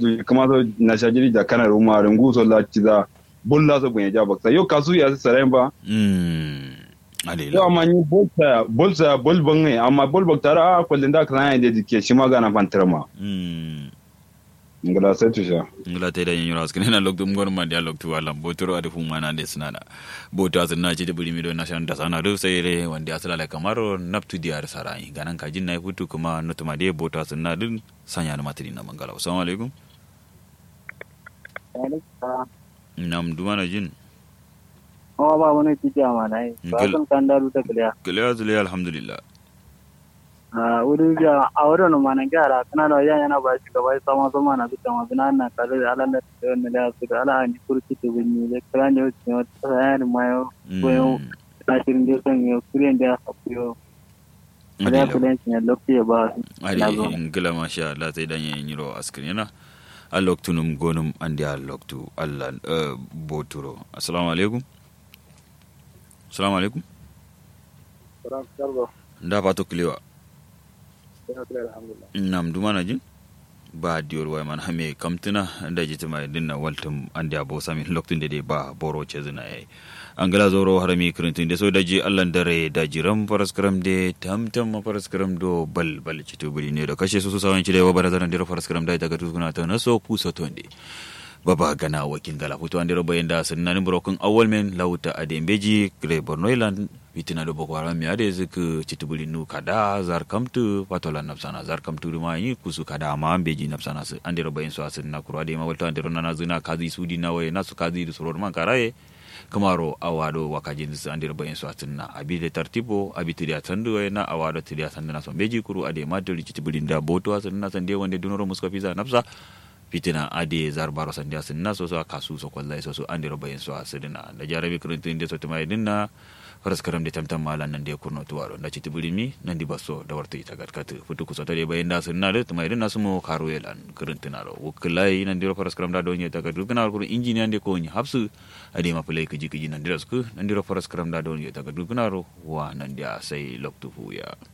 kama so na shajiri da kana ruma rungu so la ciza bolla so bunya ja baksa yo kasu ya sare ba yo amma ni bolsa bolban ne amma bolbak tara kullun da kana da dike shi magana fantarma ngala sai tusha ngala te da yin ras kana lokto ngor ma dia lokto wala botoro ade fuma na de sunana boto azna ci de bulimi do nation da sana do sai re wanda asala la kamaro naptu diar sarai ganan ka jin na futu kuma nutuma de boto azna din sanya na matri na mangala assalamu alaikum nam dumana jin ba wani tija ma nai ba san kandaru ta kiliya zuliya alhamdulillah wurin ja a wurin mana gyara kana da yana ba shi gaba sama sama na duka ma bina na kare ala da ne da su da ala ni kurti to bin ne kan ne wata yana mayo ko na shirin da san yo kuren da afiyo da kuren ne lokaci ba ali ingila masha Allah sai dan yin yiro askrina a loktunum gonum andi a loktu Allah boturo assalamu alaikum nda pato kliwa nam dumana jin ba diyor way man hame kamtina da jitima dinna waltum andi abo sami loktun de ba boro chezina ay angala zoro harami krintin de so daji Allah dare daji ram paraskram de tamtam paraskram do bal citu buri ne da kashe su sawan ci de wa barazan de paraskram da daga tukuna ta naso kusa tonde baba gana wakin gala futo ande robo yenda sunani brokun awol men lauta adembeji gre bornoiland witina do boko haram mi ade zik citubuli nu kada zar kamtu patola napsana zar kamtu ma yi kusu kada ma ambeji napsana ande robo yen so asin na kuro ade ma walto ande rona zina kazi sudi na waye nasu kazi du soror man karaye kamaro awado wakajin ande robo yen so asin na abide tartibo abitiri atandu waye na awado tiri atandu na so beji kuru ade ma doli citubuli nda boto asin na sande wonde dunoro muska fiza napsa fitina ade zarbaro sandia sinna so kasu so kwallai so ande robayen so asidina da jarabi kuruntin de so tumai dinna faras karam de tamtam malan nan de kurno tuwaro da citi bulimi nan di basso da warta ita gatkatu futu ku so tare bayen da sinna de tumai dinna sumo karo yelan kuruntinaro wuklai nan de faras karam da donye ta gadu kana kurun injiniyan de ko ni hafsu ade ma play kiji nan de rasku nan de faras karam da donye ta gadu kana wa nan dia sai loktu fu ya